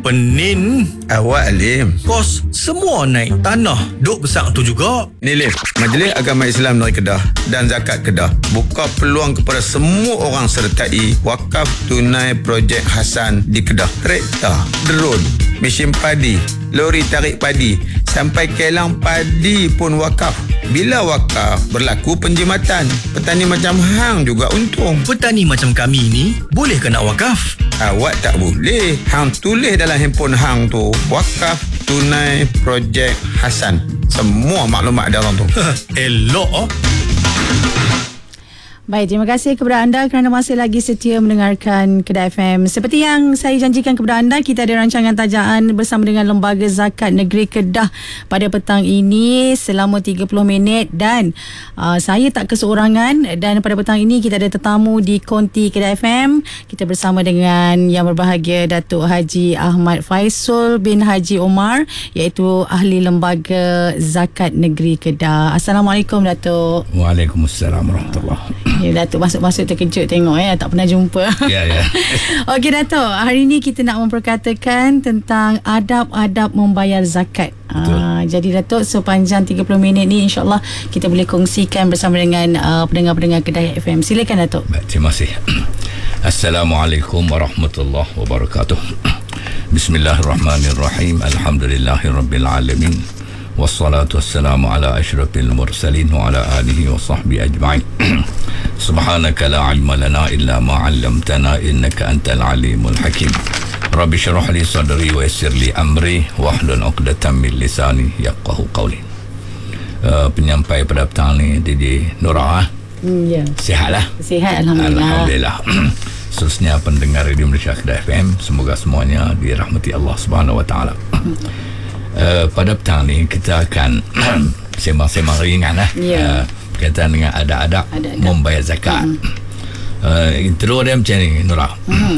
Penin. Awak Lim. Kos semua naik tanah. Duk besar tu juga. Ni Lim, Majlis Agama Islam Negeri Kedah dan Zakat Kedah buka peluang kepada semua orang sertai wakaf tunai projek Hasan di Kedah. Kereta, drone, mesin padi, lori tarik padi, sampai kelang padi pun wakaf. Bila wakaf, berlaku penjimatan. Petani macam hang juga untung. Petani macam kami ni, boleh ke nak wakaf? Awak tak boleh. Hang tulis dalam handphone hang tu, wakaf tunai projek Hasan. Semua maklumat ada orang tu. Elok. Baik, terima kasih kepada anda kerana masih lagi setia mendengarkan Kedah FM. Seperti yang saya janjikan kepada anda, kita ada rancangan tajaan bersama dengan Lembaga Zakat Negeri Kedah pada petang ini selama 30 minit dan saya tak keseorangan, dan pada petang ini kita ada tetamu di Konti Kedah FM. Kita bersama dengan yang berbahagia Datuk Haji Ahmad Faisal bin Haji Omar, iaitu ahli Lembaga Zakat Negeri Kedah. Assalamualaikum Datuk. Waalaikumsalam warahmatullahi. Ya, Datuk masuk-masuk terkejut tengok tak pernah jumpa. Ya. Okey Datuk, hari ini kita nak memperkatakan tentang adab-adab membayar zakat. Jadi Datuk, sepanjang 30 minit ni insya-Allah kita boleh kongsikan bersama dengan pendengar-pendengar Kedah FM. Silakan Datuk. Baik, terima kasih. Assalamualaikum warahmatullahi wabarakatuh. Bismillahirrahmanirrahim. Alhamdulillahirabbil alamin. Wassalatu wassalamu ala asyrafil mursalin wa ala alihi wa sahbihi ajma'in. Subhanaka la ilma lana illa ma 'allamtana innaka antal alimul hakim. Rabbi shrah li sadri wa yassir li amri wahlul 'uqdatam min lisani yafqahu qawli. Penyampai pada petang ni DJ Nora. Ya. Sihatlah. Sihat alhamdulillah. Alhamdulillah. Khususnya pendengar Radio Malaysia Kedah FM, semoga semuanya dirahmati Allah Subhanahu wa taala. Pada petang ni kita akan sembang-sembang ringan berkaitan dengan adab-adab membayar zakat. Intro dia macam ni Nora.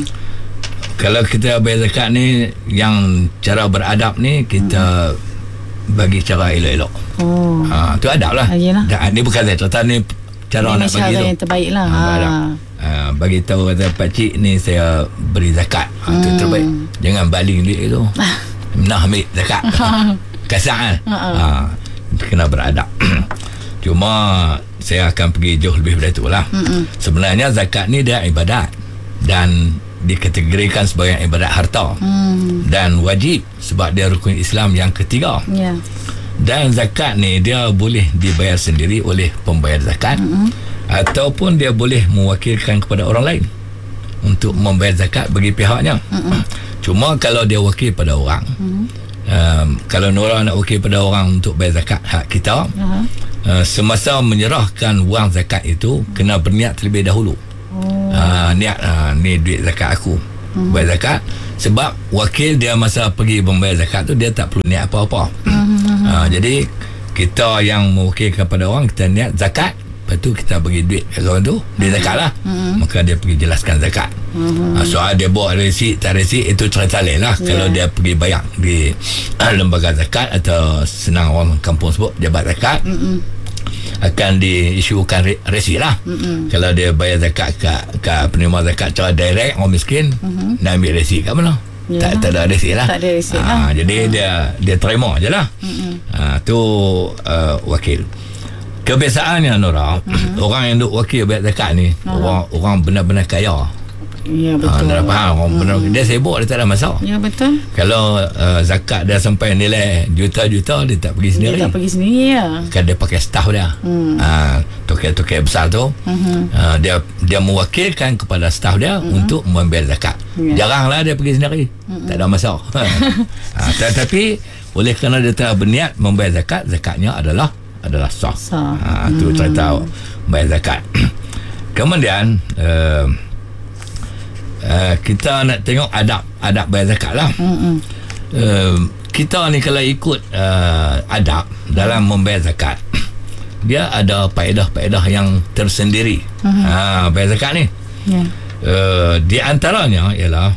Kalau kita bayar zakat ni, yang cara beradab ni kita bagi cara elok-elok. Tu adab lah. Ni bukan saya cerita, ni cara nak bagi tu yang terbaik lah. Bagi tahu kata pakcik ni saya beri zakat. Tu terbaik. Jangan baling duit tu. Nak ambil zakat. Kasar kan. Kena beradab. Cuma saya akan pergi jauh lebih dari itulah. Sebenarnya zakat ni dia ibadat dan dikategorikan sebagai ibadat harta, dan wajib sebab dia rukun Islam yang ketiga. Dan zakat ni dia boleh dibayar sendiri oleh pembayar zakat, ataupun dia boleh mewakilkan kepada orang lain untuk membayar zakat bagi pihaknya. Cuma kalau dia wakil pada orang, kalau Nora nak wakil pada orang untuk bayar zakat hak kita, semasa menyerahkan wang zakat itu kena berniat terlebih dahulu. Niat ni duit zakat aku, bayar zakat. Sebab wakil dia masa pergi membayar zakat tu dia tak perlu niat apa-apa. Jadi kita yang mewakilkan kepada orang, kita niat zakat, lepas tu kita bagi duit kat orang tu, dia zakat lah. Maka dia pergi jelaskan zakat. Soal dia bawa resit tak resit, itu cerita lain lah. Kalau dia pergi bayar di lembaga zakat, atau senang orang kampung sebut jabat zakat, akan diisukan resit lah. Kalau dia bayar zakat kat penerima zakat cara direct, orang miskin, nak ambil resit kat mana? Tak ada resit lah. Tak ada resit lah. Jadi dia terima je lah. Tu wakil. Kebiasaannya Nora, orang yang duk wakil bayar zakat ni, orang benar-benar kaya. Ya betul. Orang benar, dia sibuk, dia tak ada masalah. Ya betul. Kalau zakat dia sampai nilai juta-juta, dia tak pergi sendiri. Dia tak pergi sendiri ya. Kan dia pakai staff dia. Tokai-tokai besar tu, dia mewakilkan kepada staff dia untuk membayar zakat. Jaranglah dia pergi sendiri. Tak ada masalah. Tetapi oleh kerana dia telah berniat membayar zakat, zakatnya adalah sah. Tu cerita bayar zakat. Kemudian kita nak tengok adab bayar zakat lah. Kita ni kalau ikut adab dalam membayar zakat, dia ada faedah-faedah yang tersendiri. Bayar zakat ni di antaranya ialah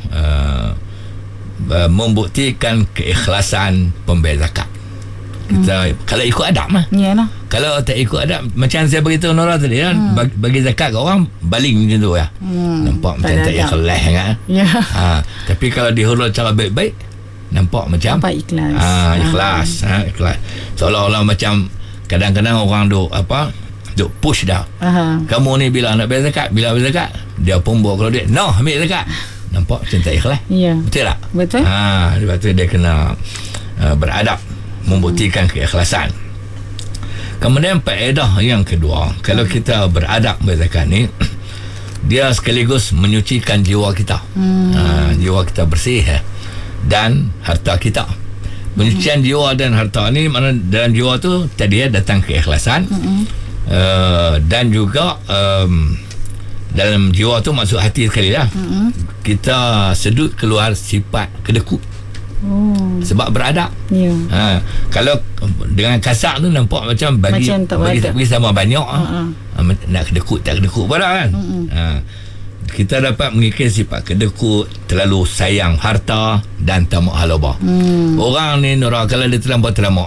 membuktikan keikhlasan pembayar zakat. Kita kalau ikut adab mah. Yalah. Kalau tak ikut adab, macam saya beritahu Nora tadi kan, bagi zakat kat orang baling macam tu ya. Nampak macam tak ikhlas sangat. Ya. Tapi kalau dihulur cara baik-baik, nampak macam ikhlas. Ikhlas. Ikhlas. Seolah-olah macam kadang-kadang orang duk push dah. Kamu ni bila nak bayar zakat, dia pun bawa keluar duit, no, ambil zakat. Nampak macam tak ikhlas. Ya. Betul tak? Betul. Lepas tu dia kena beradab, membuktikan keikhlasan. Kemudian faedah yang kedua, kalau kita beradab bayar zakat ni, dia sekaligus menyucikan jiwa kita. Jiwa kita bersih dan harta kita. Penyucian jiwa dan harta ni, mana dalam jiwa tu tadi datang keikhlasan. Dan juga dalam jiwa tu maksud hati sekali lah. Kita sedut keluar sifat kedekut. Sebab beradab. Kalau dengan kasar tu nampak macam bagi sama banyak. Nak kedekut tak kedekut pada kan. Kita dapat mengikir sifat kedekut, terlalu sayang harta dan tamak halabah. Orang ni Nora, kalau dia terlampau tamak,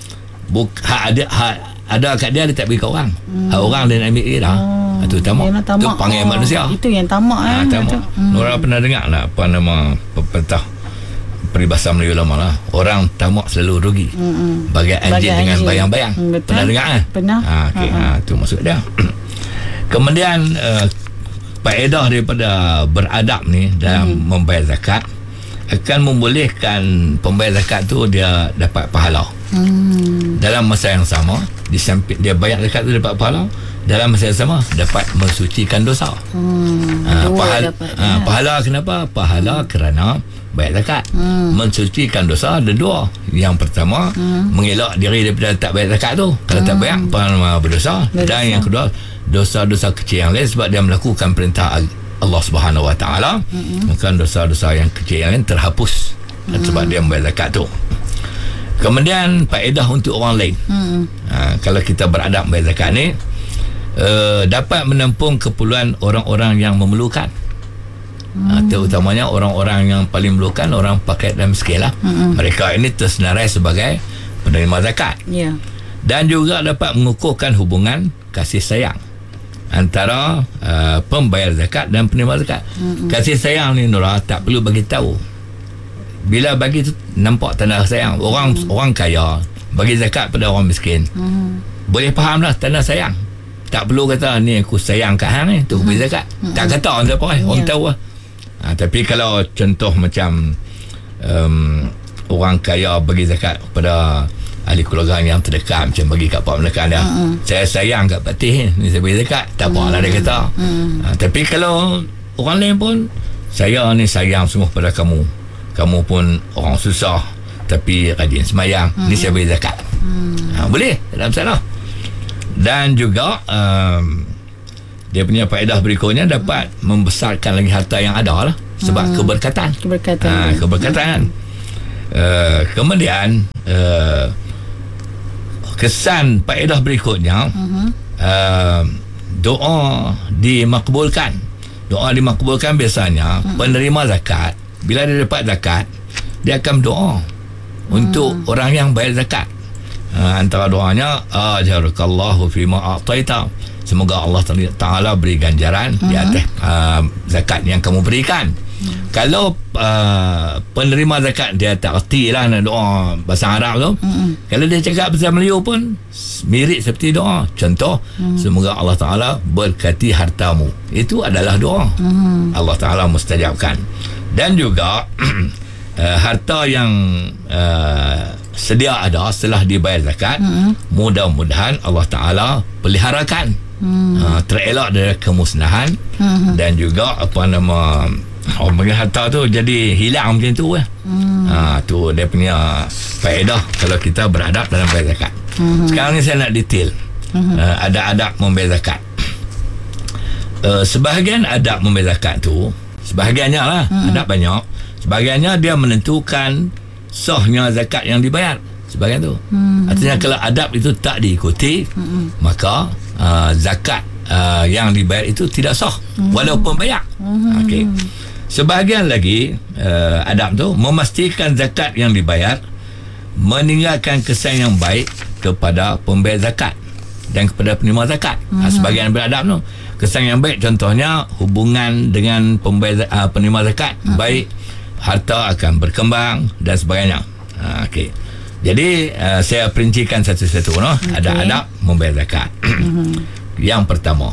ada kat dia tak bagi kat orang. Orang dia nak ambil dia dah. Itu tamak. Itu panggil manusia. Itu yang tamak. Tamak. Nora pernah dengar tak apa nama pepatah peribahasa Melayu lama lah, orang tamak selalu rugi. Bagai anjing dengan bayang-bayang. Pernah dengar kan? Pernah. Itu maksud dia. Kemudian faedah daripada beradab ni dalam membayar zakat akan membolehkan pembayar zakat tu dia dapat pahala. Dalam masa yang sama, di samping dia bayar zakat tu dapat pahala, dalam masa yang sama dapat mensucikan dosa. Pahala kenapa? Pahala kerana bayar zakat. Mensucikan dosa ada dua. Yang pertama, mengelak diri daripada tak bayar zakat tu. Kalau tak bayar, berdosa. Dan yang kedua, dosa-dosa kecil yang lain, sebab dia melakukan perintah Allah Subhanahu Wa Taala, maka dosa-dosa yang kecil yang lain terhapus sebab dia membayar zakat tu. Kemudian faedah untuk orang lain. Kalau kita beradab bayar zakat ni, dapat menampung keperluan orang-orang yang memerlukan. Terutamanya orang-orang yang paling memerlukan, orang paket dan miskin lah. Mereka ini tersenarai sebagai penerima zakat. Dan juga dapat mengukuhkan hubungan kasih sayang antara pembayar zakat dan penerima zakat. Kasih sayang ni Nora tak perlu bagi tahu. Bila bagi tu nampak tanda sayang. Orang kaya bagi zakat pada orang miskin, boleh faham lah tanda sayang. Tak perlu kata ni aku sayang kat hang ni tu bagi zakat. Tak kata orang apa orang tahu lah. Tapi kalau contoh macam orang kaya bagi zakat pada ahli keluarga yang terdekat, macam bagi kat pak mereka dia, saya sayang kat Patih ni, saya bagi zakat, tak apa lah dia kata. Tapi kalau orang lain pun, saya ni sayang sungguh pada kamu pun orang susah tapi rajin semayang, ni saya bagi zakat. Boleh, tak ada masalah. Dan juga dia punya faedah berikutnya dapat membesarkan lagi harta yang ada lah, sebab keberkatan. Kemudian kesan faedah berikutnya, doa dimakbulkan. Doa dimakbulkan biasanya penerima zakat, bila dia dapat zakat, dia akan doa untuk orang yang bayar zakat. Antara doanya, ajarakallahu fima a'taita, semoga Allah Ta'ala beri ganjaran di atas zakat yang kamu berikan. Kalau penerima zakat dia tak erti lah nak doa bahasa Arab tu, kalau dia cakap bahasa Melayu pun mirip seperti doa. Contoh, semoga Allah Ta'ala berkati hartamu, itu adalah doa. Allah Ta'ala mustajabkan. Dan juga harta yang sedia ada setelah dibayar zakat, mudah-mudahan Allah Ta'ala peliharakan, terelak dari kemusnahan, dan juga orang panggil harta tu jadi hilang macam tu tu dia punya faedah kalau kita beradab dalam bayar zakat. Sekarang ni saya nak detail ada adab membayar zakat. Sebahagian adab membayar zakat tu, sebahagiannya lah, adab banyak, sebahagiannya dia menentukan sahnya zakat yang dibayar. Sebahagian tu artinya kalau adab itu tak diikuti, maka zakat yang dibayar itu tidak sah walaupun bayar. Okey. Sebahagian lagi adab tu memastikan zakat yang dibayar meninggalkan kesan yang baik kepada pembayar zakat dan kepada penerima zakat. Sebahagian beradab tu kesan yang baik, contohnya hubungan dengan penerima zakat baik harta akan berkembang dan sebagainya. Okey. Jadi saya perincikan satu-satu, no? Ada adab membayar zakat. Yang pertama,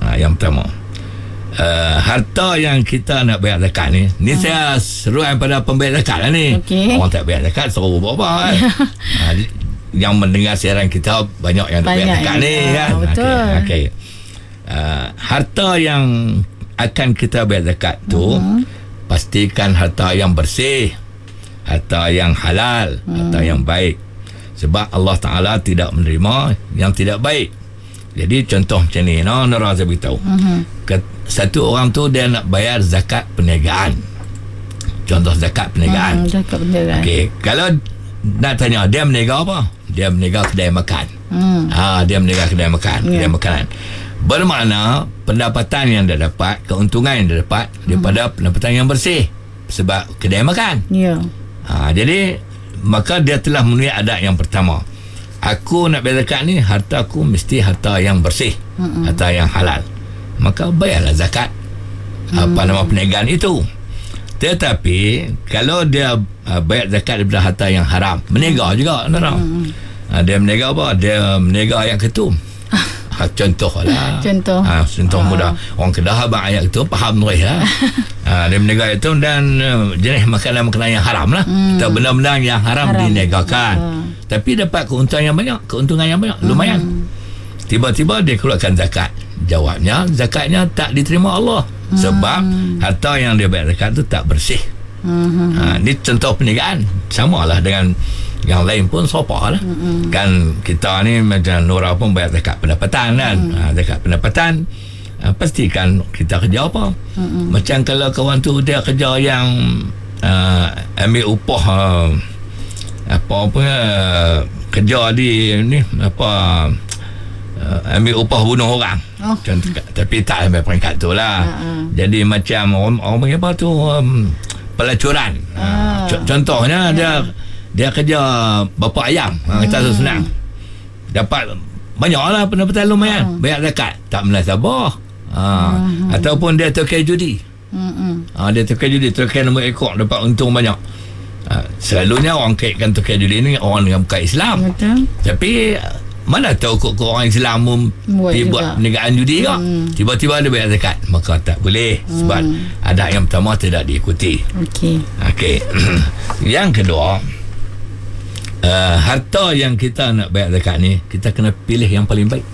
harta yang kita nak bayar zakat ni saya seruan pada pembayar zakat lah ni. Orang tak bayar zakat suruh apa yang mendengar siaran kita banyak yang nak bayar zakat ni kan. Betul. Okey. Harta yang akan kita bayar zakat tu pastikan harta yang bersih, harta yang halal, harta yang baik. Sebab Allah Ta'ala tidak menerima yang tidak baik. Jadi contoh macam ni, Nora saya beritahu. Satu orang tu dia nak bayar zakat perniagaan. Contoh zakat perniagaan. Zakat perniagaan. Okey, kalau nak tanya dia berniaga apa? Dia berniaga kedai makan. Dia berniaga kedai makan, kedai makanan. Bermakna pendapatan yang dia dapat, keuntungan yang dia dapat daripada pendapatan yang bersih. Sebab kedai makan. Ya. Jadi maka dia telah memenuhi adab yang pertama. Aku nak bayar zakat ni, harta aku mesti harta yang bersih, harta yang halal. Maka bayarlah zakat nama perniagaan itu. Tetapi kalau dia bayar zakat daripada harta yang haram, meniaga juga, dia meniaga apa? Dia meniaga ayam ketum. Contoh lah. Contoh mudah. Orang Kedah abang ayat itu faham tu lah. Dia meniaga itu dan jenis makanan-makanan yang haram lah. Atau benda-benda yang haram diniagakan. Tapi dapat keuntungan yang banyak, lumayan. Tiba-tiba dia keluarkan zakat. Jawabnya, zakatnya tak diterima Allah. Sebab harta yang dia bayar zakat tu tak bersih. Ini contoh perniagaan. Sama lah dengan yang lain pun sopa lah. Kan kita ni macam Nora pun bayar zakat pendapatan kan. Zakat pendapatan, pastikan kita kerja apa. Macam kalau kawan tu dia kerja yang ambil upah kerja di ni ambil upah bunuh orang. Contoh, tapi tak sampai peringkat tu lah. Jadi macam orang panggil apa tu, pelacuran. Contohnya dia kerja bapa ayam, kita senang dapat banyak lah pendapatan lumayan, bayar zakat tak melasabah. Ataupun dia tukar judi. Dia tukar judi, tukar nombor ekor, dapat untung banyak. Selalunya orang kaitkan tukar judi ni orang dengan bukan Islam. Betul. Tapi mana tahu kok orang Islam pun buat perniagaan judi ke. Tiba-tiba dia bayar zakat, maka tak boleh. Sebab adab yang pertama tidak diikuti. Okey. Yang kedua, harta yang kita nak bayar zakat ni, kita kena pilih yang paling baik.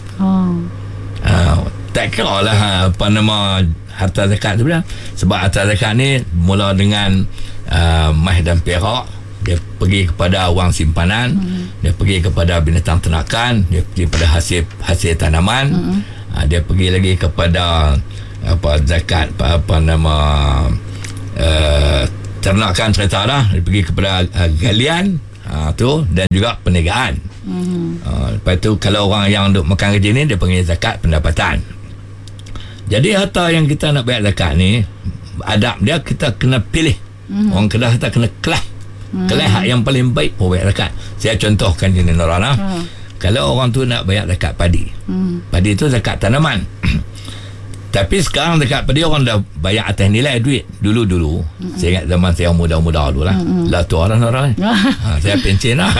Tak kira lah harta zakat tu dah. Sebab harta zakat ni mula dengan mah dan perak, dia pergi kepada wang simpanan, dia pergi kepada binatang ternakan, dia pergi kepada hasil tanaman, dia pergi lagi kepada zakat ternakan cerita lah, dia pergi kepada galian tu, dan juga perniagaan. Lepas tu kalau orang yang duk makan kerja ni, dia panggil zakat pendapatan. Jadi harta yang kita nak bayar zakat ni, adab dia kita kena pilih. Orang Kedah kita kena kelah hak yang paling baik pour bayar zakat. Saya contohkan jenis orang lah. Kalau orang tu nak bayar zakat padi, padi tu zakat tanaman. Tapi sekarang zakat padi orang dah bayar atas nilai duit. Dulu saya ingat zaman saya muda-muda dulu lah. Lah tu orang saya pencen lah.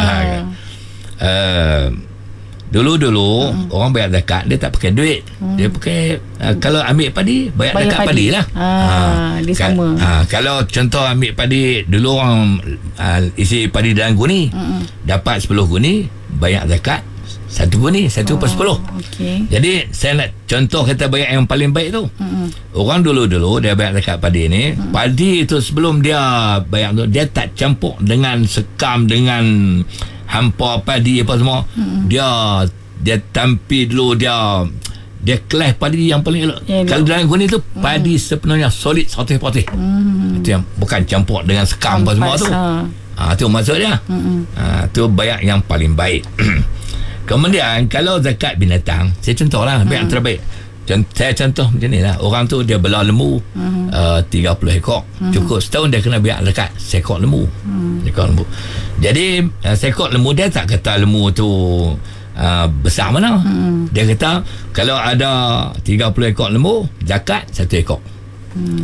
Dulu orang bayar zakat, dia tak pakai duit. Dia pakai kalau ambil padi, bayar zakat padi lah. Dia sama. Kalau contoh ambil padi, dulu orang isi padi dalam guni, dapat 10 guni, bayar zakat 1 guni, 1/10. Jadi saya nak contoh kata bayar yang paling baik tu. Orang dulu dia bayar zakat padi ni, padi tu sebelum dia bayar tu, dia tak campur dengan sekam, dengan hampa padi apa semua. Dia tampi dulu, dia kelas padi yang paling elok. Kalau dalam guni tu padi sepenuhnya solid 100%. Itu yang bukan campur dengan sekam apa semua tu. Tu maksud dia. Tu bayar yang paling baik. Kemudian kalau zakat binatang, saya contohlah bayar terbaik. Saya contoh macam ni lah. Orang tu dia bela lembu 30 ekor. Cukup setahun dia kena bayar zakat sekor lembu. Sekor lembu. Jadi sekor lembu, dia tak kata lembu tu besar mana. Dia kata kalau ada 30 ekor lembu, zakat 1 ekor.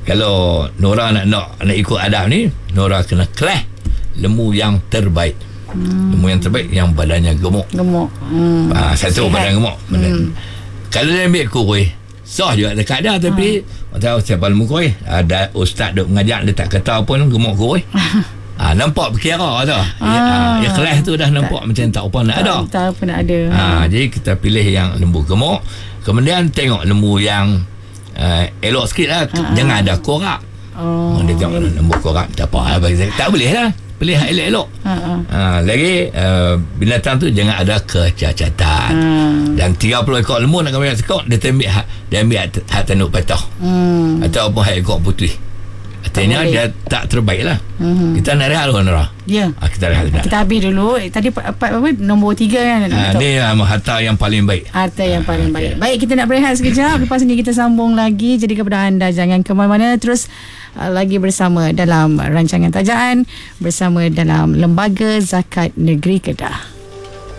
Kalau Nora nak ikut adab ni, Nora kena kelas lembu yang terbaik. Lembu yang terbaik yang badannya gemuk. Satu Sihat. badan gemuk. Kalau dia ambil kuih, sah juga dekat dia, tapi tahu siapa lembu kuih. Ada ustaz duk mengajar, dia tak kata pun gemuk kuih. Nampak berkira tu. Ikhlas tu dah nampak macam tak apa nak ada. Tak apa nak ada. Jadi kita pilih yang lembu gemuk. Kemudian tengok lembu yang elok sikit lah. Jangan ada korak. Dia tengok lembu korak tak apa. Tak boleh lah. Pilih yang elok-elok. Lagi binatang tu jangan ada kecacatan. Dan 30 ekor lembu nak kami sekok, dia ambil hak tanduk patah. Ataupun hak ekor putih. Artinya dia tak terbaik lah. Kita nak rehat dulu, Nora. Ya. Kita rehat sekejap. Kita habis dulu. Tadi nombor 3 kan. Ni harta yang paling baik. Harta yang paling baik. Baik, kita nak berehat sekejap. Lepas ni kita sambung lagi. Jadi kepada anda, jangan ke mana-mana. Terus lagi bersama dalam rancangan tajaan. Bersama dalam Lembaga Zakat Negeri Kedah.